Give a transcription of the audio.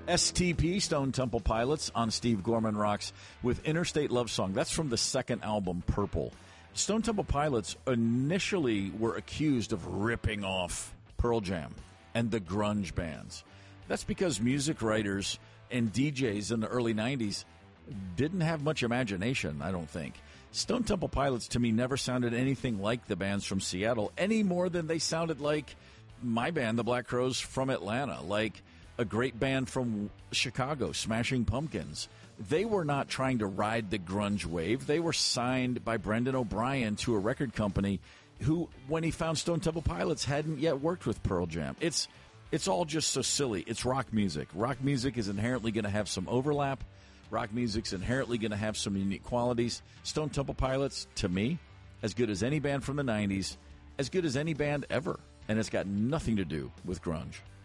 STP, Stone Temple Pilots, on Steve Gorman Rocks with Interstate Love Song. That's from the second album, Purple. Stone Temple Pilots initially were accused of ripping off Pearl Jam and the grunge bands. That's because music writers and DJs in the early 90s didn't have much imagination, I don't think. Stone Temple Pilots, to me, never sounded anything like the bands from Seattle any more than they sounded like my band, the Black Crowes, from Atlanta, like a great band from Chicago, Smashing Pumpkins. They were not trying to ride the grunge wave. They were signed by Brendan O'Brien to a record company who, when he found Stone Temple Pilots, hadn't yet worked with Pearl Jam. It's all just so silly. It's rock music. Rock music is inherently going to have some overlap. Rock music's inherently going to have some unique qualities. Stone Temple Pilots, to me, as good as any band from the 90s, as good as any band ever. And it's got nothing to do with grunge.